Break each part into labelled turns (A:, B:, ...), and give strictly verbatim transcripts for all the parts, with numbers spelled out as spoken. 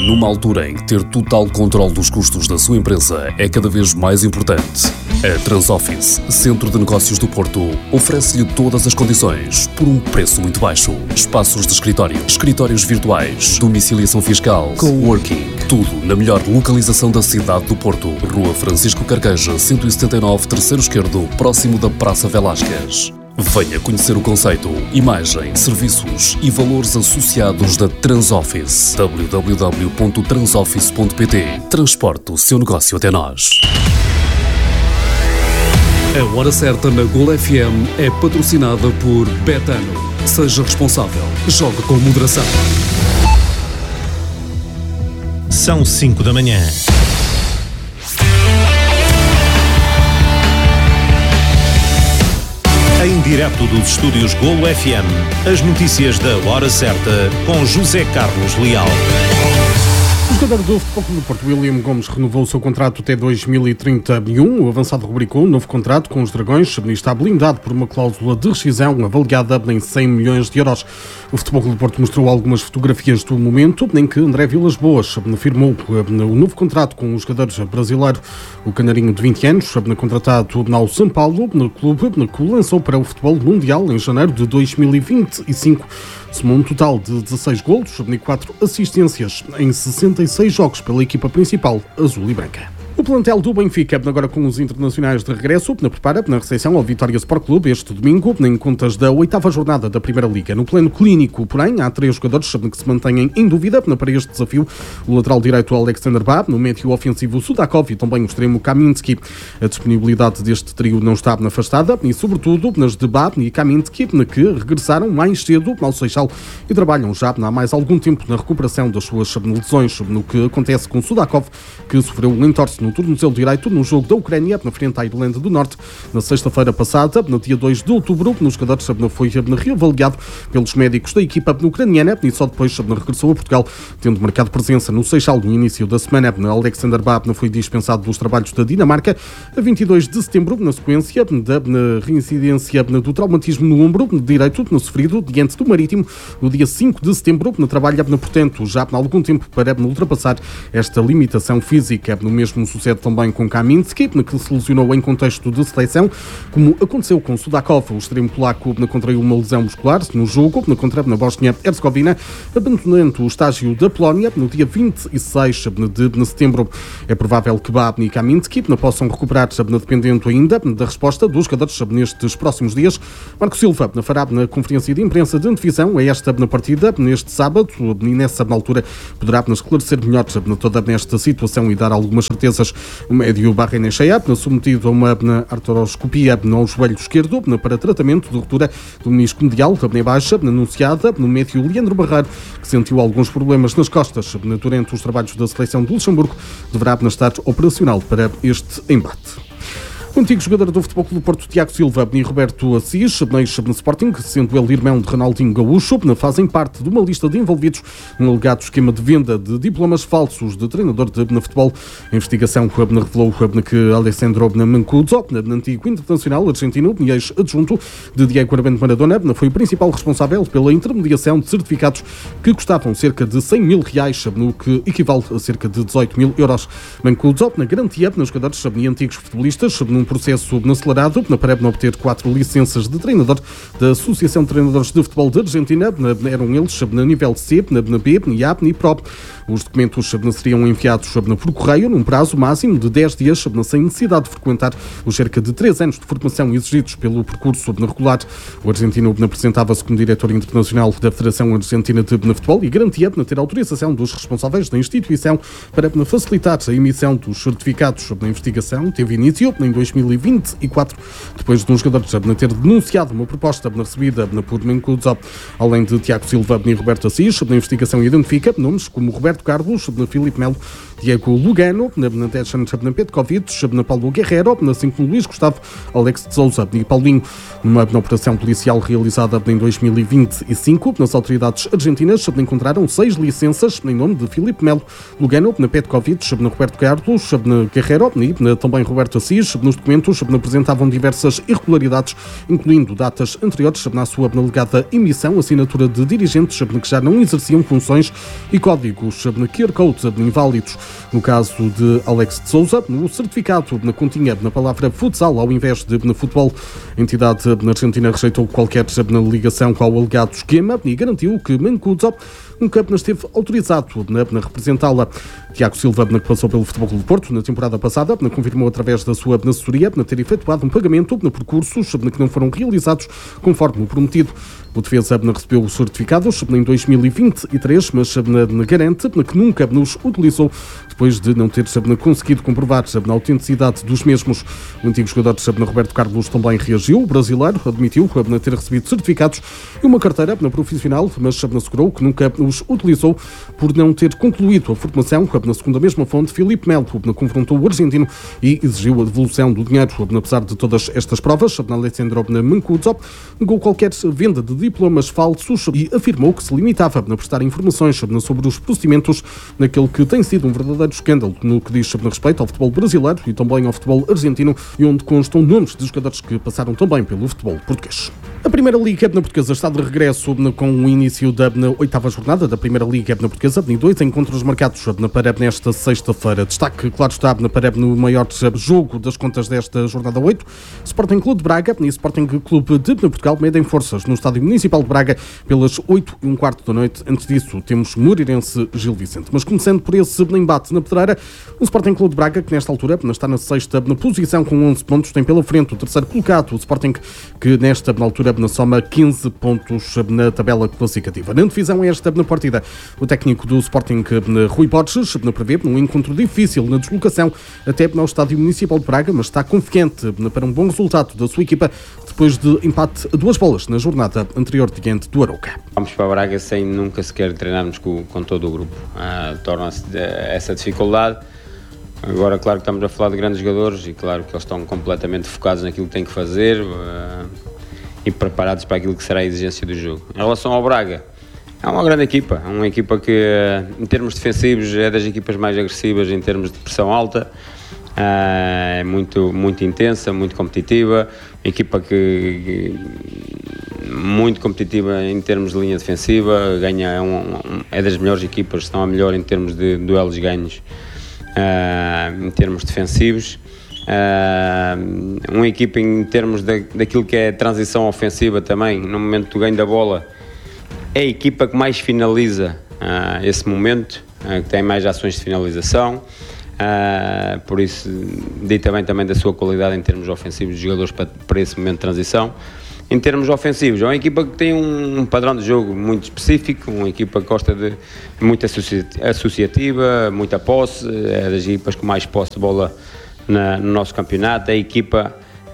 A: Numa altura em que ter total controle dos custos da sua empresa é cada vez mais importante, a Transoffice, Centro de Negócios do Porto, oferece-lhe todas as condições por um preço muito baixo. Espaços de escritório, escritórios virtuais, domiciliação fiscal, coworking, tudo na melhor localização da cidade do Porto. Rua Francisco Carqueja, cento e setenta e nove, terceiro esquerdo, próximo da Praça Velásquez. Venha conhecer o conceito, imagem, serviços e valores associados da Transoffice. w w w ponto transoffice ponto p t. Transporte o seu negócio até nós. A Hora Certa na Gol F M é patrocinada por Betano. Seja responsável. Jogue com moderação.
B: São cinco da manhã. Em direto dos estúdios Golo F M, as notícias da Hora Certa com José Carlos Leal.
C: O jogador do Futebol Clube do Porto, William Gomes, renovou o seu contrato até dois mil e trinta e um. O avançado rubricou um novo contrato com os Dragões e está blindado por uma cláusula de rescisão avaliada em cem milhões de euros. O Futebol Clube do Porto mostrou algumas fotografias do momento em que André Vilas Boas firmou o novo contrato com o jogador brasileiro, o canarinho de vinte anos, contratado ao São Paulo, no clube que o lançou para o futebol mundial em janeiro de dois mil e vinte e cinco. Somou um total de dezasseis golos e quatro assistências em sessenta e seis jogos pela equipa principal azul e branca. O plantel do Benfica, agora com os internacionais de regresso, prepara na recepção ao Vitória Sport Clube este domingo, em contas da oitava jornada da Primeira Liga. No plano clínico, porém, há três jogadores que se mantêm em dúvida para este desafio. O lateral direito Alexander Bá, no médio ofensivo Sudakov e também o extremo Kaminski. A disponibilidade deste trio não está afastada e, sobretudo, nas de Bá e Kaminski, que regressaram mais cedo ao Seixal e trabalham já há mais algum tempo na recuperação das suas lesões, no que acontece com Sudakov, que sofreu um entorse no tornozelo direito no jogo da Ucrânia, na frente à Irlanda do Norte, na sexta-feira passada, no dia dois de outubro. No jogador foi reavaliado pelos médicos da equipa ucraniana e só depois regressou a Portugal, tendo marcado presença no Seixal no início da semana. Alexander Bá foi dispensado dos trabalhos da Dinamarca a vinte e dois de setembro, na sequência da reincidência do traumatismo no ombro direito no sofrido diante do Marítimo no dia cinco de setembro. Trabalha, portanto, já há algum tempo para ultrapassar esta limitação física. No mesmo sucede também com Kaminski, que se lesionou em contexto de seleção, como aconteceu com Sudakov. O extremo polaco contraiu uma lesão muscular no jogo contra a Bósnia-Herzegovina, abandonando o estágio da Polónia no dia vinte e seis de setembro. É provável que Bá e Kaminski possam recuperar, dependendo ainda da resposta dos jogadores nestes próximos dias. Marco Silva fará na conferência de imprensa de antevisão a esta partida neste sábado e nessa altura poderá esclarecer melhor toda esta situação e dar algumas certezas. O médio Barrenechea, submetido a uma artroscopia no joelho esquerdo para tratamento de ruptura do menisco medial, também baixa, anunciada no médio Leandro Barreiro, que sentiu alguns problemas nas costas durante os trabalhos da seleção de Luxemburgo, deverá estar operacional para este embate. O antigo jogador do Futebol Clube do Porto, Tiago Silva e Roberto Assis, no Sporting, sendo ele irmão de Ronaldinho Gaúcho, fazem parte de uma lista de envolvidos num alegado esquema de venda de diplomas falsos de treinador de futebol. A investigação revelou que Alessandro Mancuso, antigo internacional argentino e ex-adjunto de Diego Armando Maradona, foi o principal responsável pela intermediação de certificados que custavam cerca de cem mil reais, no que equivale a cerca de dezoito mil euros. Mancuso garantia nos jogadores e antigos futebolistas num processo acelerado para obter quatro licenças de treinador da Associação de Treinadores de Futebol de Argentina. Eram eles na nível C, na B, A e Pro. Os documentos seriam enviados por correio num prazo máximo de dez dias, sem necessidade de frequentar os cerca de três anos de formação exigidos pelo percurso regular. O argentino apresentava-se como diretor internacional da Federação Argentina de Futebol e garantia ter autorização dos responsáveis da instituição para facilitar a emissão dos certificados. A investigação teve início em dois mil e vinte e quatro, depois de um jogador ter denunciado uma proposta recebida por Mancuso. Além de Tiago Silva e Roberto Assis, a investigação identifica nomes como Roberto Carlos, Filipe Melo, Diego Lugano, Dejan Petkovic, Paulo Guerreiro, assim como Luís Gustavo, Alex de Sousa e Paulinho. Numa operação policial realizada em dois mil e vinte e cinco, as autoridades argentinas encontraram seis licenças em nome de Filipe Melo, Lugano, Petkovic, Roberto Carlos, Guerreiro e também Roberto Assis nos documentos apresentavam diversas irregularidades, incluindo datas anteriores na sua alegada emissão, assinatura de dirigentes que já não exerciam funções e códigos Q R Codes inválidos. No caso de Alex de Sousa, o certificado continha na palavra futsal ao invés de futebol. A entidade argentina rejeitou qualquer ligação com o alegado esquema e garantiu que Mancuso nunca esteve autorizado a representá-la. Tiago Silva, que passou pelo Futebol Clube do Porto na temporada passada, confirmou através da sua assessoria ter efetuado um pagamento de percursos que não foram realizados conforme o prometido. O defesa recebeu os certificados em dois mil e vinte e três, mas garante que nunca nos utilizou depois de não ter conseguido comprovar a autenticidade dos mesmos. O antigo jogador Roberto Carlos também reagiu. O brasileiro admitiu ter recebido certificados e uma carteira profissional, mas assegurou que nunca os utilizou por não ter concluído a formação. Segundo a mesma fonte, Filipe Melo confrontou o argentino e exigiu a devolução do dinheiro. Apesar de todas estas provas, Alessandro Mancuso negou qualquer venda de diplomas falsos e afirmou que se limitava a prestar informações sobre os procedimentos naquele que tem sido um verdadeiro escândalo no que diz respeito ao futebol brasileiro e também ao futebol argentino, e onde constam nomes de jogadores que passaram também pelo futebol português. A Primeira Liga Portuguesa está de regresso com o início da oitava jornada da Primeira Liga Portuguesa. Dois encontros marcados para nesta sexta-feira. Destaque, claro está, para no maior jogo das contas desta jornada oito. Sporting Clube de Braga e Sporting Clube de Portugal medem forças no Estádio Municipal de Braga pelas oito e um quarto da noite. Antes disso, temos Moreirense Gil Vicente. Mas começando por esse embate na Pedreira, o Sporting Clube de Braga, que nesta altura está na sexta na posição com onze pontos, tem pela frente o terceiro colocado, o Sporting, que nesta altura na soma quinze pontos na tabela classificativa. Na divisão esta na partida, o técnico do Sporting, Rui Borges, prevê um encontro difícil na deslocação até ao Estádio Municipal de Braga, mas está confiante para um bom resultado da sua equipa depois de empate a duas bolas na jornada anterior diante do Arouca.
D: Vamos para Braga sem nunca sequer treinarmos com, com todo o grupo. Ah, torna-se essa dificuldade. Agora, claro que estamos a falar de grandes jogadores e claro que eles estão completamente focados naquilo que têm que fazer uh, e preparados para aquilo que será a exigência do jogo. Em relação ao Braga, é uma grande equipa, é uma equipa que uh, em termos defensivos é das equipas mais agressivas em termos de pressão alta, uh, é muito, muito intensa, muito competitiva, uma equipa que, que muito competitiva em termos de linha defensiva, ganha, é, um, é das melhores equipas, estão a melhor em termos de duelos ganhos. Uh, em termos defensivos, uh, uma equipa em termos da, daquilo que é transição ofensiva também, no momento do ganho da bola, é a equipa que mais finaliza uh, esse momento, uh, que tem mais ações de finalização, uh, por isso diz também, também da sua qualidade em termos ofensivos de jogadores para, para esse momento de transição. Em termos ofensivos, é uma equipa que tem um padrão de jogo muito específico, uma equipa que gosta de muito associativa, muita posse, é das equipas com mais posse de bola na, no nosso campeonato, é a equipa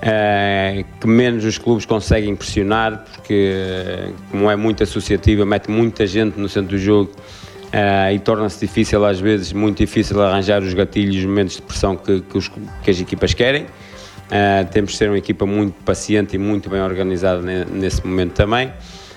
D: é, que menos os clubes conseguem pressionar, porque como é muito associativa, mete muita gente no centro do jogo é, e torna-se difícil às vezes, muito difícil arranjar os gatilhos, os momentos de pressão que, que, os, que as equipas querem. Uh, temos de ser uma equipa muito paciente e muito bem organizada nesse momento também,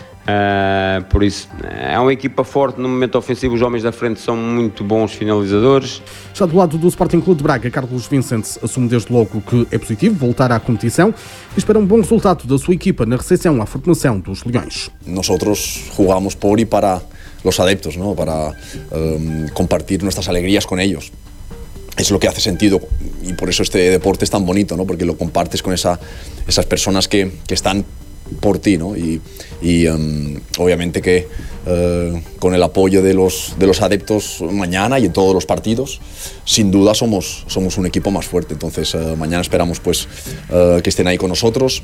D: uh, por isso é uma equipa forte no momento ofensivo, os homens da frente são muito bons finalizadores.
C: Já do lado do Sporting Clube de Braga, Carlos Vicente assume desde logo que é positivo voltar à competição e espera um bom resultado da sua equipa na recepção à formação dos Leões.
E: Nosotros jugamos por y para los adeptos, ¿no? Para um, compartir nuestras alegrías con ellos. Es lo que hace sentido y por eso este deporte es tan bonito, ¿no? Porque lo compartes con esa, esas personas que, que están por ti, ¿no? Y, y um, obviamente que uh, con el apoyo de los, de los adeptos mañana y en todos los partidos, sin duda somos, somos un equipo más fuerte. Entonces uh, mañana esperamos pues, uh, que estén ahí con nosotros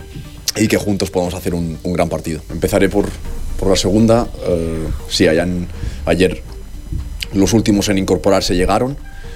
E: y que juntos podamos hacer un, un gran partido. Empezaré por, por la segunda. Uh, sí, hayan, ayer los últimos en incorporarse llegaron.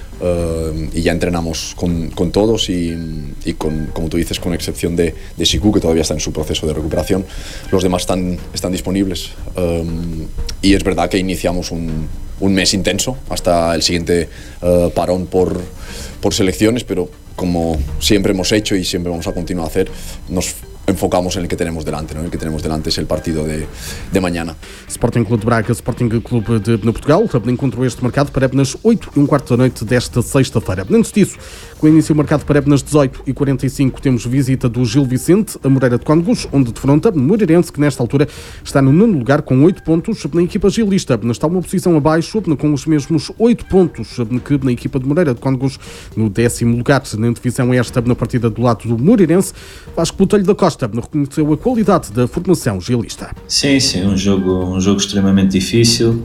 E: Uh, y ya entrenamos con, con todos y, y con, como tú dices, con excepción de, de Siku, que todavía está en su proceso de recuperación, los demás están, están disponibles. Um, y es verdad que iniciamos un, un mes intenso hasta el siguiente uh, parón por, por selecciones, pero como siempre hemos hecho y siempre vamos a continuar a hacer, nos enfocamos en el que tenemos delante, ¿no? El que tenemos delante es el partido de, de mañana.
C: Sporting Clube de Braga, Sporting Clube de Portugal, encontrou este marcado para nas oito e um quarto da noite desta sexta-feira. Antes disso, com o início marcado para nas dezoito e quarenta e cinco, temos visita do Gil Vicente a Moreira de Cónegos, onde defronta Moreirense, que nesta altura está no nono lugar com oito pontos. Na equipa gilista está uma posição abaixo, com os mesmos oito pontos que na equipa de Moreira de Cónegos, no décimo lugar. Na divisão esta, na partida do lado do Moreirense, Vasco Botelho da Costa reconheceu a qualidade da formação gilista.
F: Sim, sim, um jogo, um jogo extremamente difícil,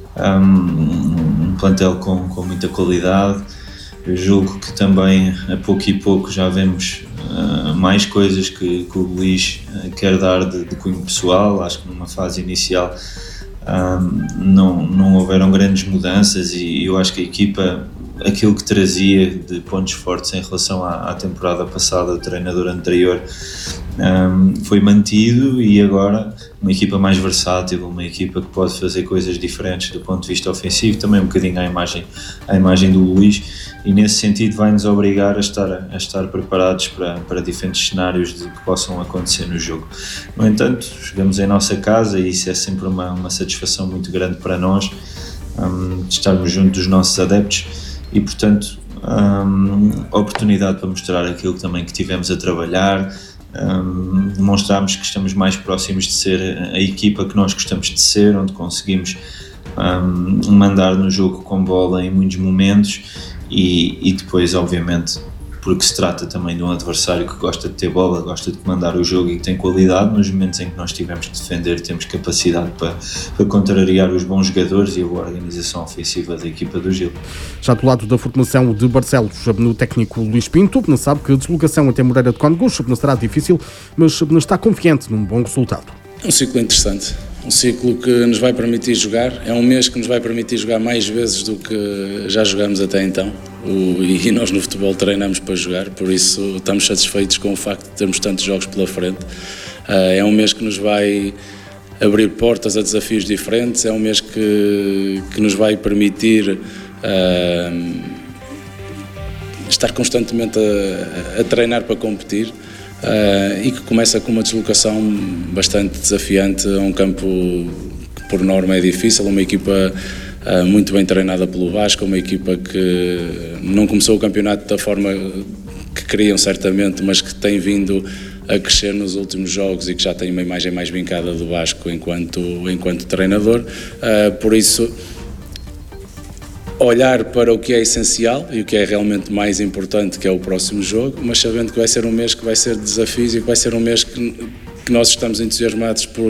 F: um, um plantel com, com muita qualidade. Eu julgo que também a pouco e pouco já vemos uh, mais coisas que, que o Luís uh, quer dar de, de cunho pessoal. Acho que numa fase inicial um, não, não houveram grandes mudanças e eu acho que a equipa, aquilo que trazia de pontos fortes em relação à, à temporada passada do treinador anterior, um, foi mantido, e agora uma equipa mais versátil, uma equipa que pode fazer coisas diferentes do ponto de vista ofensivo, também um bocadinho à imagem, à imagem do Luís, e nesse sentido vai-nos obrigar a estar, a estar preparados para, para diferentes cenários de, que possam acontecer no jogo. No entanto, jogamos em nossa casa e isso é sempre uma, uma satisfação muito grande para nós, um, de estarmos junto dos nossos adeptos. E portanto, um, oportunidade para mostrar aquilo também que tivemos a trabalhar, um, demonstrarmos que estamos mais próximos de ser a equipa que nós gostamos de ser, onde conseguimos um, mandar no jogo com bola em muitos momentos e, e depois, obviamente, porque se trata também de um adversário que gosta de ter bola, gosta de comandar o jogo e que tem qualidade. Nos momentos em que nós tivemos que defender, temos capacidade para, para contrariar os bons jogadores e a boa organização ofensiva da equipa do Gil.
C: Já do lado da formação de Barcelos, no técnico Luís Pinto, sabe que a deslocação até Moreira de Cónegos será difícil, mas está confiante num bom resultado.
G: É um ciclo interessante, um ciclo que nos vai permitir jogar, é um mês que nos vai permitir jogar mais vezes do que já jogámos até então, o, e nós no futebol treinamos para jogar, por isso estamos satisfeitos com o facto de termos tantos jogos pela frente. É um mês que nos vai abrir portas a desafios diferentes, é um mês que, que nos vai permitir uh, estar constantemente a, a treinar para competir. Uh, e que começa com uma deslocação bastante desafiante a um campo que por norma é difícil, uma equipa uh, muito bem treinada pelo Vasco, uma equipa que não começou o campeonato da forma que queriam certamente, mas que tem vindo a crescer nos últimos jogos e que já tem uma imagem mais vincada do Vasco enquanto, enquanto treinador, uh, por isso olhar para o que é essencial e o que é realmente mais importante, que é o próximo jogo, mas sabendo que vai ser um mês que vai ser de desafios e que vai ser um mês que, que nós estamos entusiasmados por,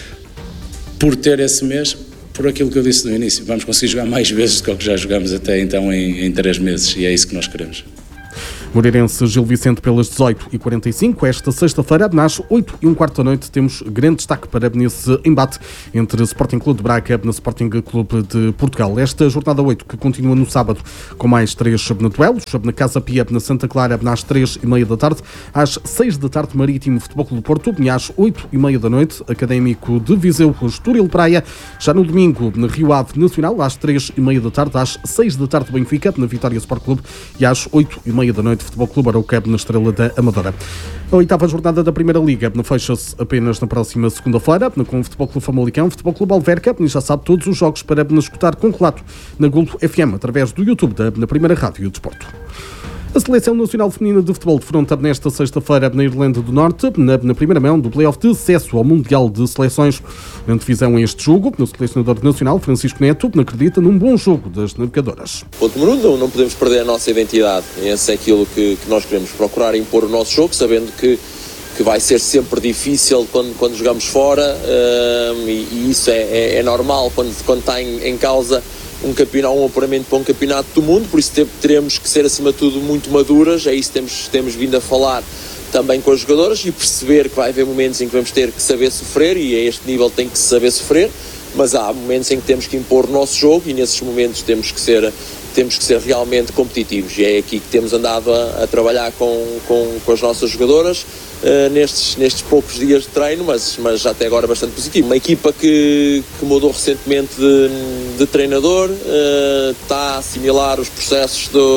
G: por ter esse mês, por aquilo que eu disse no início. Vamos conseguir jogar mais vezes do que o que já jogamos até então em, em três meses e é isso que nós queremos.
C: Moreirense Gil Vicente pelas dezoito e quarenta e cinco, esta sexta-feira, às oito e um quarto da noite, temos grande destaque para nesse embate entre Sporting Clube de Braga e Sporting Clube de Portugal. Esta jornada oito, que continua no sábado, com mais três duelos, na Casa Pia, na Santa Clara, às três e meia da tarde, às seis da tarde, Marítimo Futebol Clube do Porto, e às oito e meia da noite, Académico de Viseu, Estoril Praia. Já no domingo, na Rio Ave Nacional, às três e meia da tarde, às seis da tarde, Benfica, na Vitória Sport Clube, e às oito e meia da noite, Futebol Clube Arauca, na Estrela da Amadora. A oitava jornada da Primeira Liga fecha-se apenas na próxima segunda-feira, com o Futebol Clube Famalicão, Futebol Clube Alverca, e já sabe todos os jogos para escutar com relato na Golo F M, através do YouTube da na Primeira Rádio de Desporto. A Seleção Nacional Feminina de Futebol defronta nesta sexta-feira na Irlanda do Norte, na, na primeira mão do play-off de acesso ao Mundial de Seleções. Em divisão a este jogo, o selecionador nacional Francisco Neto acredita num bom jogo das navegadoras.
H: Ponto número um, não podemos perder a nossa identidade. Esse é aquilo que, que nós queremos, procurar impor o nosso jogo, sabendo que, que vai ser sempre difícil quando, quando jogamos fora, um, e, e isso é, é, é normal quando, quando está em, em causa um campeonato, um apuramento para um campeonato do mundo, por isso teremos que ser acima de tudo muito maduras, é isso que temos, temos vindo a falar também com as jogadoras e perceber que vai haver momentos em que vamos ter que saber sofrer e a este nível tem que se saber sofrer, mas há momentos em que temos que impor o nosso jogo e nesses momentos temos que ser, temos que ser realmente competitivos e é aqui que temos andado a, a trabalhar com, com, com as nossas jogadoras uh, nestes, nestes poucos dias de treino, mas, mas até agora bastante positivo. Uma equipa que, que mudou recentemente de, de treinador, uh, está a assimilar os processos do,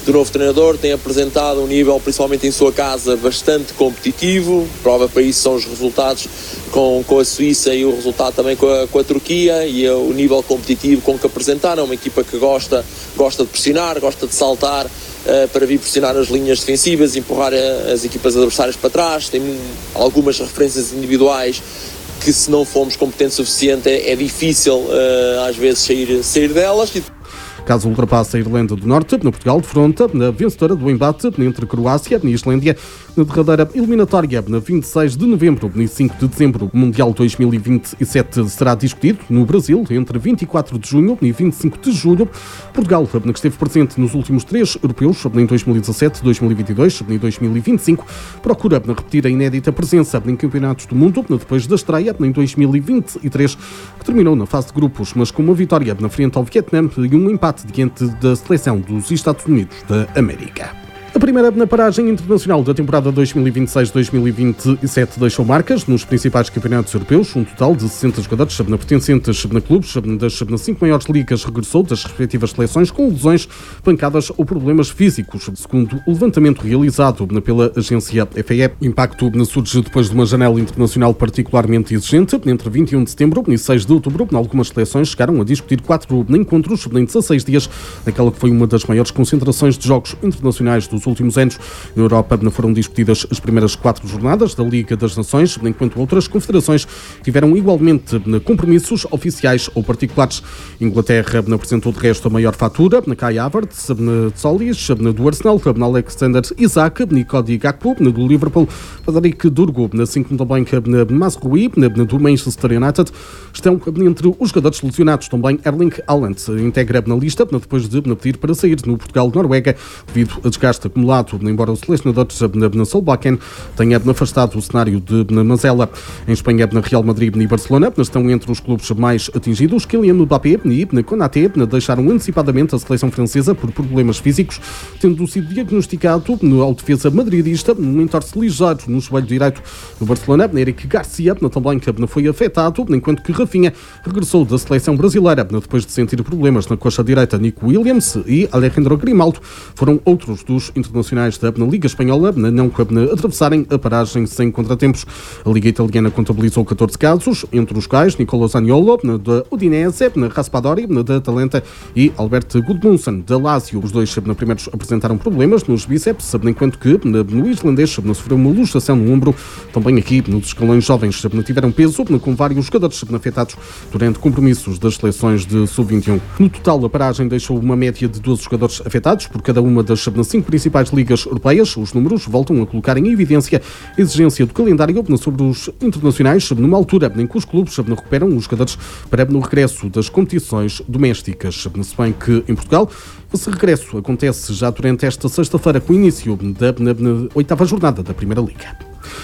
H: do novo treinador, tem apresentado um nível, principalmente em sua casa, bastante competitivo. Prova para isso são os resultados com, com a Suíça e o resultado também com a, com a Turquia, e o nível competitivo com que apresentaram. Uma equipa que gosta, gosta de pressionar, gosta de saltar uh, para vir pressionar as linhas defensivas, empurrar a, as equipas adversárias para trás. Tem algumas referências individuais que, se não formos competentes o suficiente, é, é difícil uh, às vezes sair, sair delas.
C: Caso ultrapasse a Irlanda do Norte, no Portugal defronta na vencedora do embate entre Croácia e Islândia na derradeira eliminatória, na vinte e seis de novembro e cinco de dezembro. O Mundial dois mil e vinte e sete será discutido no Brasil entre vinte e quatro de junho e vinte e cinco de julho. Portugal, que esteve presente nos últimos três europeus, em dois mil e dezassete, dois mil e vinte e dois e dois mil e vinte e cinco, procura repetir a inédita presença em campeonatos do mundo depois da estreia em dois mil e vinte e três, que terminou na fase de grupos, mas com uma vitória na frente ao Vietnã e um empate diante da seleção dos Estados Unidos da América. A primeira na paragem internacional da temporada dois mil e vinte e seis dois mil e vinte e sete deixou marcas nos principais campeonatos europeus. Um total de sessenta jogadores pertencentes a clubes das cinco maiores ligas regressou das respectivas seleções com lesões, pancadas ou problemas físicos, segundo o levantamento realizado pela agência F A E. O impacto surge depois de uma janela internacional particularmente exigente. Entre vinte e um de setembro e seis de outubro, algumas seleções chegaram a discutir quatro encontros em dezasseis dias, naquela que foi uma das maiores concentrações de jogos internacionais dos últimos anos. Na Europa foram discutidas as primeiras quatro jornadas da Liga das Nações, enquanto outras confederações tiveram igualmente compromissos oficiais ou particulares. Inglaterra apresentou de resto a maior fatura, na Kai Havertz, na Solis, do Arsenal, na Alexander Isak, na Cody Gakpo, na do Liverpool, Frederic Durgo, na cinco também na Mazraoui, na do Manchester United. Estão entre os jogadores selecionados também Erling Haaland, integra na lista depois de pedir para sair no Portugal-Noruega devido a desgaste acumulado, embora o selecionador na Solbakken tenha afastado o cenário de Mazela. Em Espanha, na Real Madrid e Barcelona estão entre os clubes mais atingidos. Kylian Mbappé e Konaté deixaram antecipadamente a seleção francesa por problemas físicos, tendo sido diagnosticado ao defesa madridista um entorse ligeiro no joelho direito. No Barcelona, Eric Garcia também foi afetado, enquanto que Rafinha regressou da seleção brasileira depois de sentir problemas na coxa direita. Nico Williams e Alejandro Grimaldo foram outros dos internacionais da Liga Espanhola não atravessarem a paragem sem contratempos. A Liga Italiana contabilizou catorze casos, entre os quais Nicolo Zaniolo, da Udinese, Raspadori, da Atalanta, e Albert Gudmundsson, da Lazio. Os dois primeiros apresentaram problemas nos bíceps, enquanto que no islandês sofreu uma luxação no ombro. Também aqui, nos escalões jovens, tiveram peso, com vários jogadores afetados durante compromissos das seleções de sub vinte e um. No total, a paragem deixou uma média de doze jogadores afetados por cada uma das cinco principais ligas europeias. Os números voltam a colocar em evidência a exigência do calendário sobre os internacionais, numa altura em que os clubes recuperam os jogadores para no regresso das competições domésticas. Se bem que em Portugal esse regresso acontece já durante esta sexta-feira, com o início da oitava jornada da Primeira Liga.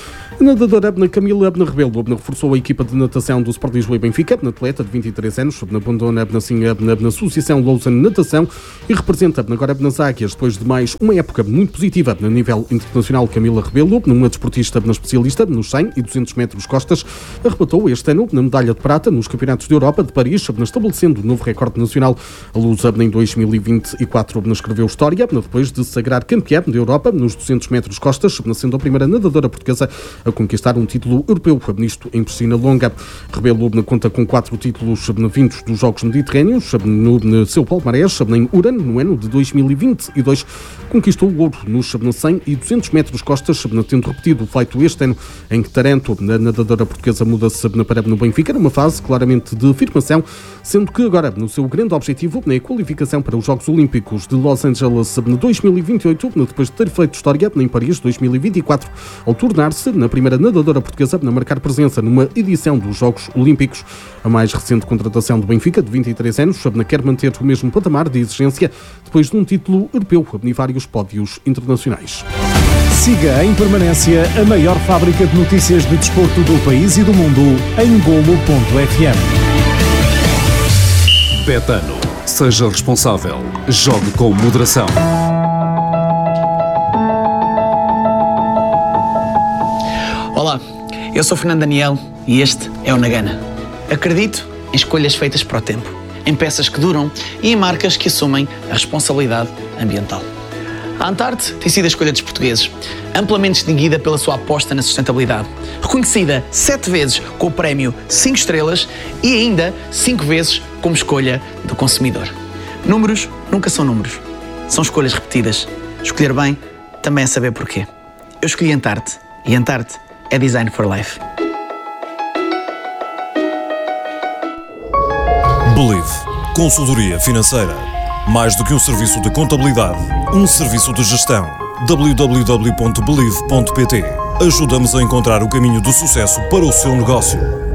C: A nadadora Camila Rebelo reforçou a equipa de natação do Sport Lisboa e Benfica, atleta de vinte e três anos, abandona na Associação Lausanne Natação e representa agora nas Águias, depois de mais uma época muito positiva no nível internacional. Camila Rebelo, uma desportista especialista nos cem e duzentos metros costas, arrebatou este ano na medalha de prata nos Campeonatos de Europa de Paris, estabelecendo um novo recorde nacional. A Lusa, em dois mil e vinte e quatro, escreveu história depois de se sagrar campeã da Europa nos duzentos metros costas, sendo a primeira nadadora portuguesa a conquistar um título europeu, nisto em piscina longa. Rebelo conta com quatro títulos vindos dos Jogos Mediterrâneos no seu palmarés. Em Uran, no ano de dois mil e vinte e dois, conquistou o ouro nos cem e duzentos metros costas, tendo repetido o feito este ano em Taranto. A nadadora portuguesa muda-se para no Benfica, numa fase claramente de afirmação, sendo que agora no seu grande objetivo é a qualificação para os Jogos Olímpicos de Los Angeles dois mil e vinte e oito, depois de ter feito história em Paris dois mil e vinte e quatro, ao tornar-se na primeira nadadora portuguesa a marcar presença numa edição dos Jogos Olímpicos. A mais recente contratação do Benfica, de vinte e três anos, quer manter o mesmo patamar de exigência depois de um título europeu e vários pódios internacionais.
B: Siga em permanência a maior fábrica de notícias de desporto do país e do mundo em golo ponto f m.
A: Betano. Seja responsável. Jogue com moderação.
I: Olá, eu sou Fernando Daniel e este é o Nagana. Acredito em escolhas feitas para o tempo, em peças que duram e em marcas que assumem a responsabilidade ambiental. A Antarte tem sido a escolha dos portugueses, amplamente distinguida pela sua aposta na sustentabilidade. Reconhecida sete vezes com o prémio cinco estrelas e ainda cinco vezes como escolha do consumidor. Números nunca são números, são escolhas repetidas. Escolher bem também é saber porquê. Eu escolhi Antarte e Antarte é Design for Life.
J: Believe. Consultoria financeira. Mais do que um serviço de contabilidade, um serviço de gestão. w w w ponto believe ponto p t. Ajuda-nos a encontrar o caminho do sucesso para o seu negócio.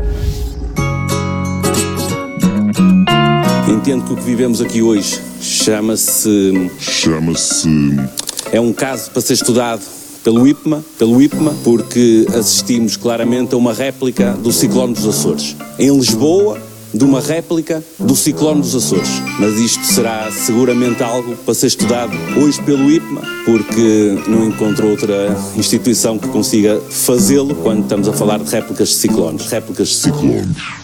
K: Entendo que o que vivemos aqui hoje chama-se...
L: Chama-se...
K: É um caso para ser estudado pelo I P M A, pelo I P M A, porque assistimos claramente a uma réplica do ciclone dos Açores. Em Lisboa, de uma réplica do ciclone dos Açores. Mas isto será seguramente algo para ser estudado hoje pelo I P M A, porque não encontro outra instituição que consiga fazê-lo quando estamos a falar de réplicas de ciclones. Réplicas de ciclones.